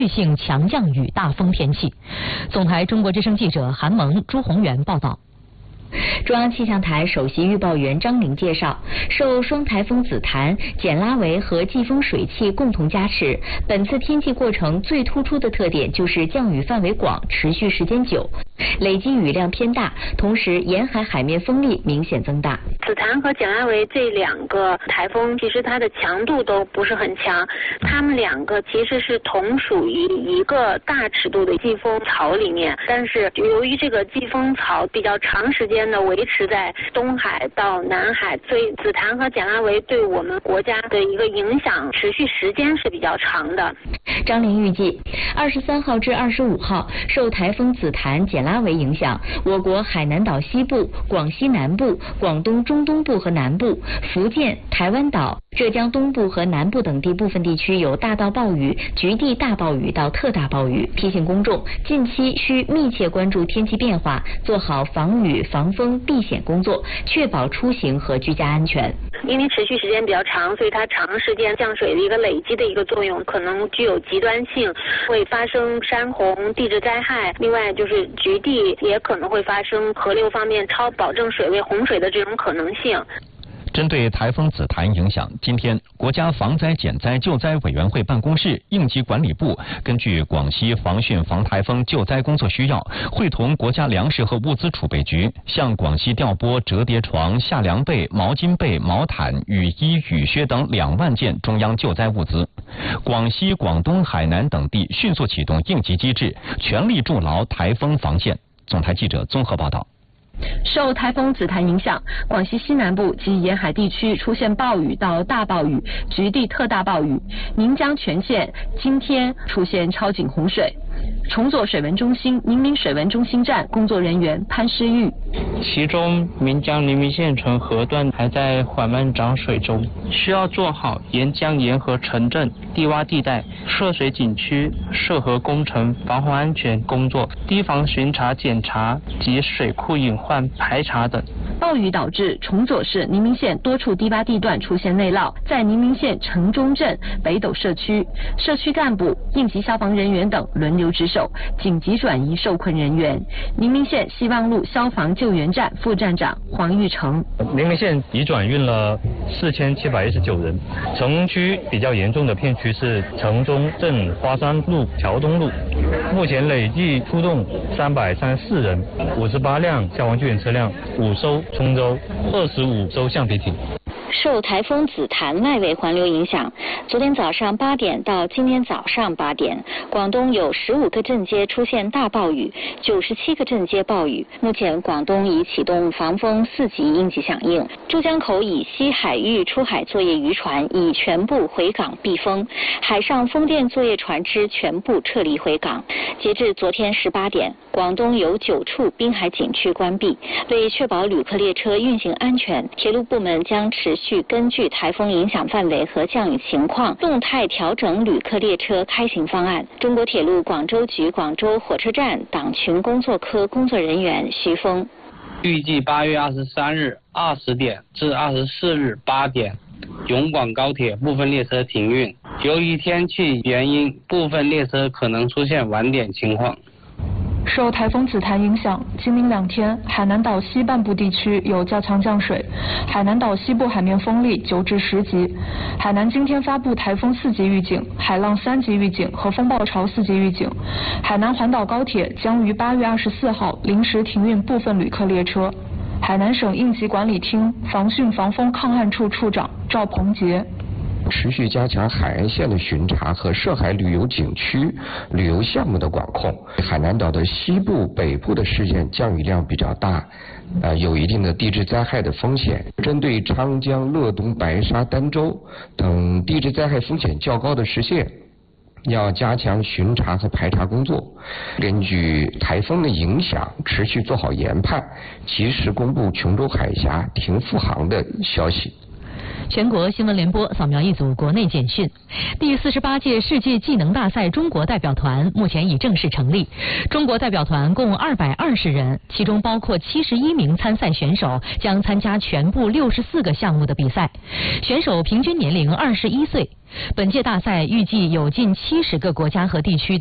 性强降雨大风天气。总台中国之声记者韩萌、朱宏元报道。 中央气象台首席预报员张玲介绍，受双台风紫檀、简拉维和季风水汽共同加持，本次天气过程最突出的特点就是降雨范围广、持续时间久，累积雨量偏大，同时沿海海面风力明显增大。 紫檀和简拉维这两个台风，其实它的强度都不是很强，它们两个其实是同属于一个大尺度的季风槽里面，但是由于这个季风槽比较长时间的维持在东海到南海，所以紫檀和简拉维对我们国家的一个影响持续时间是比较长的。 张玲预计，23号至25号受台风紫檀、简拉维影响，我国海南岛西部、广西南部、广东中东部和南部、福建、台湾岛、浙江东部和南部等地部分地区有大到暴雨、局地大暴雨到特大暴雨，提醒公众近期需密切关注天气变化，做好防雨、防风、避险工作，确保出行和居家安全。 因为持续时间比较长，所以它长时间降水的一个累积的一个作用，可能具有极端性，会发生山洪、地质灾害。另外就是局地也可能会发生河流方面超保证水位洪水的这种可能性。 针对台风紫檀影响，今天国家防灾减灾救灾委员会办公室、应急管理部根据广西防汛防台风救灾工作需要，会同国家粮食和物资储备局，向广西调拨折叠床、夏凉被、毛巾被、毛毯、雨衣、雨靴等2万件中央救灾物资。广西、广东、海南等地迅速启动应急机制，全力筑牢台风防线。总台记者综合报道。 受台风紫檀影响，广西西南部及沿海地区出现暴雨到大暴雨、局地特大暴雨，宁江全县今天出现超警洪水。重左水文中心宁明水文中心站工作人员潘诗玉， 其中岷江宁明县城河段还在缓慢涨水中，需要做好沿江沿河城镇、低洼地带、涉水景区、涉河工程防洪安全工作，堤防巡查检查及水库隐患排查等。 暴雨导致重左市宁明县多处低洼地段出现内涝，在宁明县城中镇北斗社区，社区干部、应急消防人员等轮流值守，紧急转移受困人员。宁明县希望路消防救援站副站长黄玉成， 宁明县已转运了4719人，城区比较严重的片区是城中镇花山路、桥东路，目前累计出动334人，58辆消防救援车辆，5艘冲舟，25艘橡皮艇。 受台风紫檀外围环流影响，昨天早上8点到今天早上8点，广东有15个镇街出现大暴雨，97个镇街暴雨。目前广东已启动防风4级应急响应，珠江口以西海域出海作业渔船已全部回港避风，海上风电作业船只全部撤离回港。截至昨天18点，广东有9处滨海景区关闭。为确保旅客列车运行安全，铁路部门将持续根据台风影响范围和降雨情况，动态调整旅客列车开行方案。中国铁路广州局广州火车站党群工作科工作人员徐峰， 预计8月23日20点至24日8点，永广高铁部分列车停运。由于天气原因，部分列车可能出现晚点情况。 受台风紫檀影响，今明2天，海南岛西半部地区有较强降水，海南岛西部海面风力9至10级。海南今天发布台风4级预警、海浪3级预警和风暴潮4级预警。海南环岛高铁将于8月24号临时停运部分旅客列车。海南省应急管理厅防汛防风抗旱处处长赵鹏杰。 持续加强海岸线的巡查和涉海旅游景区、旅游项目的管控。海南岛的西部、北部的事件降雨量比较大，有一定的地质灾害的风险。针对昌江、乐东、白沙、儋州等地质灾害风险较高的市县，要加强巡查和排查工作，根据台风的影响，持续做好研判，及时公布琼州海峡停复航的消息。 全国新闻联播扫描一组国内简讯。第48届世界技能大赛中国代表团目前已正式成立。中国代表团共220人，其中包括71名参赛选手，将参加全部64个项目的比赛。选手平均年龄21岁。本届大赛预计有近70个国家和地区